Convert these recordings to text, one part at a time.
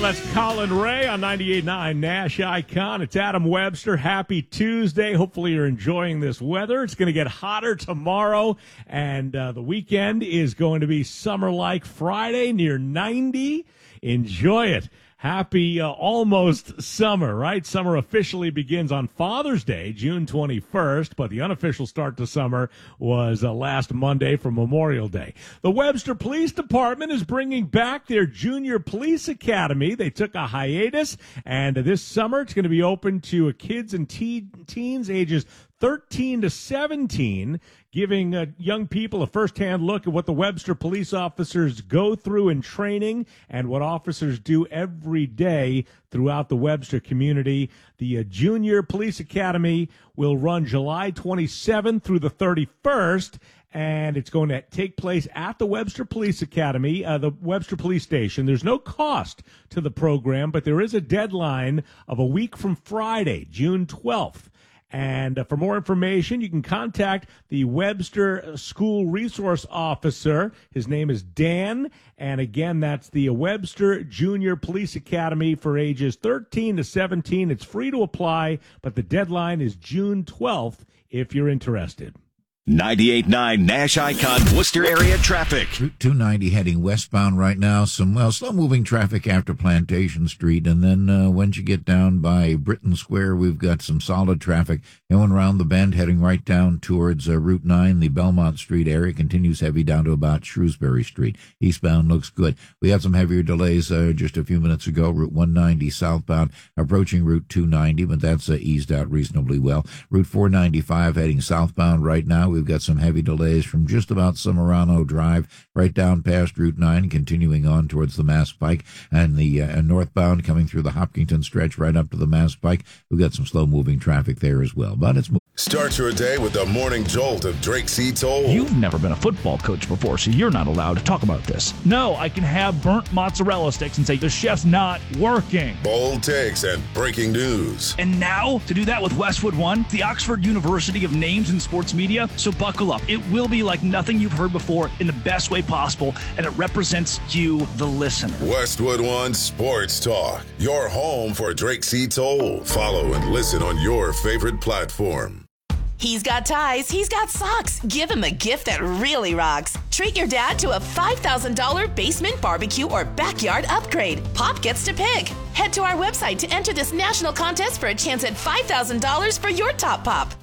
That's Colin Ray on 98.9 Nash Icon. It's Adam Webster. Happy Tuesday. Hopefully you're enjoying this weather. It's going to get hotter tomorrow, and the weekend is going to be summer-like. Friday near 90. Enjoy it. Happy almost summer, right? Summer officially begins on Father's Day, June 21st, but the unofficial start to summer was last Monday for Memorial Day. The Webster Police Department is bringing back their Junior Police Academy. They took a hiatus, and this summer it's going to be open to kids and teens ages 13 to 17, giving young people a first-hand look at what the Webster police officers go through in training and what officers do every day throughout the Webster community. The Junior Police Academy will run July 27th through the 31st, and it's going to take place at the Webster Police Academy, the Webster Police Station. There's no cost to the program, but there is a deadline of a week from Friday, June 12th. And for more information, you can contact the Webster School Resource Officer. His name is Dan. And again, that's the Webster Junior Police Academy for ages 13 to 17. It's free to apply, but the deadline is June 12th if you're interested. 98.9 Nash Icon Worcester area traffic. Route 290 heading westbound right now. Some slow-moving traffic after Plantation Street. And then once you get down by Britain Square, we've got some solid traffic going around the bend, heading right down towards Route 9. The Belmont Street area continues heavy down to about Shrewsbury Street. Eastbound looks good. We had some heavier delays just a few minutes ago. Route 190 southbound approaching Route 290, but that's eased out reasonably well. Route 495 heading southbound right now. We've got some heavy delays from just about Somerano Drive right down past Route 9, continuing on towards the Mass Pike, and the northbound coming through the Hopkinton stretch right up to the Mass Pike. We've got some slow-moving traffic there as well, but it's moving. Start your day with the morning jolt of Drake C. Toll. You've never been a football coach before, so you're not allowed to talk about this. No, I can have burnt mozzarella sticks and say the chef's not working. Bold takes and breaking news. And now, to do that with Westwood One, the Oxford University of Names in Sports Media, so buckle up. It will be like nothing you've heard before in the best way possible, and it represents you, the listener. Westwood One Sports Talk, your home for Drake C. Toll. Follow and listen on your favorite platform. He's got ties, he's got socks. Give him a gift that really rocks. Treat your dad to a $5,000 basement barbecue or backyard upgrade. Pop gets to pick. Head to our website to enter this national contest for a chance at $5,000 for your top pop.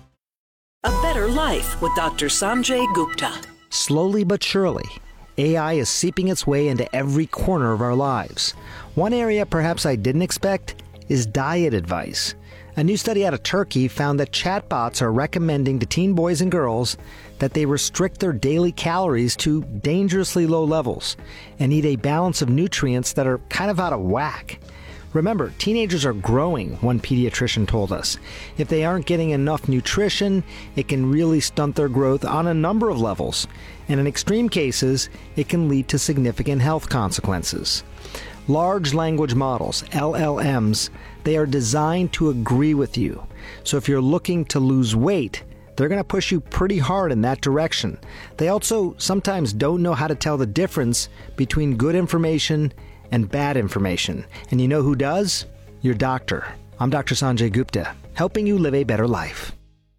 A Better Life with Dr. Sanjay Gupta. Slowly but surely, AI is seeping its way into every corner of our lives. One area perhaps I didn't expect is diet advice. A new study out of Turkey found that chatbots are recommending to teen boys and girls that they restrict their daily calories to dangerously low levels and eat a balance of nutrients that are kind of out of whack. Remember, teenagers are growing, one pediatrician told us. If they aren't getting enough nutrition, it can really stunt their growth on a number of levels. And in extreme cases, it can lead to significant health consequences. Large language models, LLMs, they are designed to agree with you. So if you're looking to lose weight, they're going to push you pretty hard in that direction. They also sometimes don't know how to tell the difference between good information and bad information. And you know who does? Your doctor. I'm Dr. Sanjay Gupta, helping you live a better life.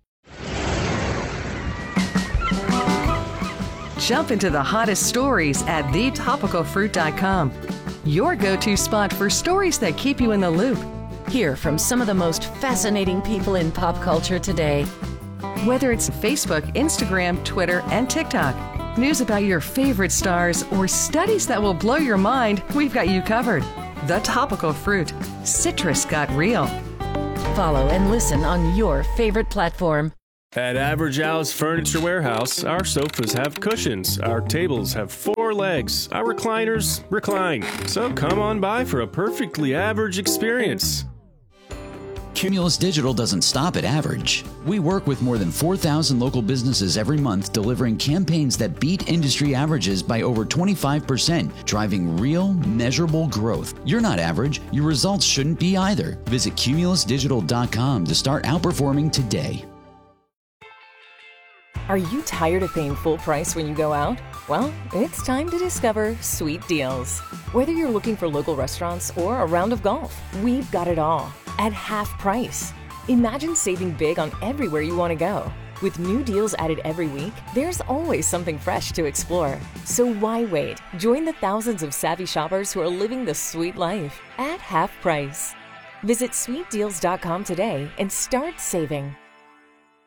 Jump into the hottest stories at thetopicalfruit.com. Your go-to spot for stories that keep you in the loop. Hear from some of the most fascinating people in pop culture today. Whether it's Facebook, Instagram, Twitter, and TikTok, news about your favorite stars, or studies that will blow your mind, we've got you covered. The Topical Fruit. Citrus got real. Follow and listen on your favorite platform. At Average Al's Furniture Warehouse, our sofas have cushions, our tables have 4 legs, our recliners recline. So come on by for a perfectly average experience. Cumulus Digital doesn't stop at average. We work with more than 4,000 local businesses every month, delivering campaigns that beat industry averages by over 25%, driving real, measurable growth. You're not average. Your results shouldn't be either. Visit cumulusdigital.com to start outperforming today. Are you tired of paying full price when you go out? Well, it's time to discover Sweet Deals. Whether you're looking for local restaurants or a round of golf, we've got it all at half price. Imagine saving big on everywhere you want to go. With new deals added every week, there's always something fresh to explore. So why wait? Join the thousands of savvy shoppers who are living the sweet life at half price. Visit sweetdeals.com today and start saving.